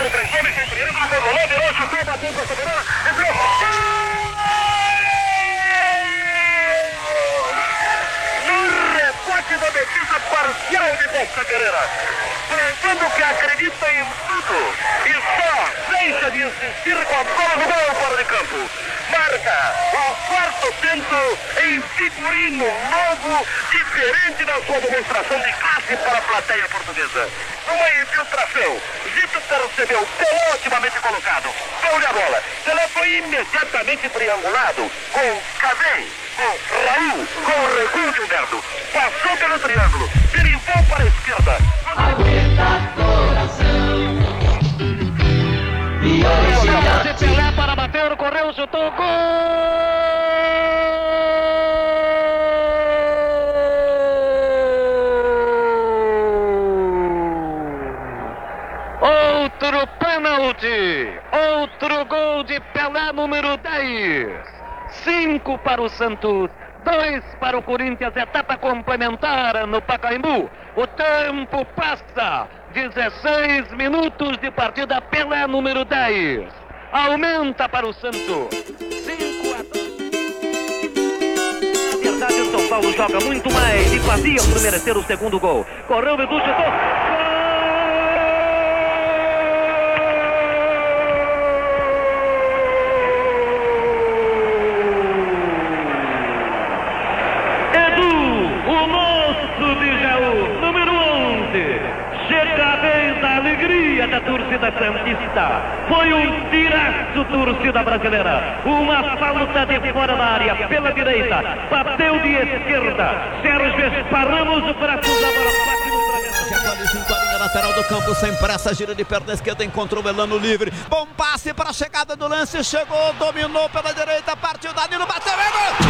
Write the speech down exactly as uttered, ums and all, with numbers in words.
três homens, sem triângulo, rolou, virou, chutou, bateu para a soberana, entrou. No rebote da defesa parcial de Boca Guerreira, provando que acredita em tudo e só deixa de insistir com a bola no gol fora de campo. Marca o quarto tento em figurino novo, diferente da sua demonstração de classe para a plateia portuguesa. Uma infiltração. Zito percebeu, Pelé otimamente colocado. Deu-lhe a bola. Pelé foi imediatamente triangulado com Cavém, com Raul, com o recuo de Humberto. Passou pelo triângulo, derivou para a esquerda. Aguenta coração. De Pelé para bater, correu, chutou, gol! Outro pênalti, outro gol de Pelé, número dez. Cinco para o Santos, dois para o Corinthians, etapa complementar no Pacaembu. O tempo passa, dezesseis minutos de partida, Pelé, número dez. Aumenta para o Santos. cinco a dois. Na verdade, o São Paulo joga muito mais e fazia por merecer o segundo gol. Correu, Edu, chutou. Da torcida santista, foi um tiraço, torcida brasileira, uma falta de fora da área, pela direita, bateu de esquerda, Sérgio esparramos o braço da bola, bate no travessão. Já ali junto à linha lateral do campo, sem pressa, gira de perna esquerda, encontrou o Elano livre, bom passe para a chegada do lance, chegou, dominou pela direita, partiu Danilo, bateu, é gol!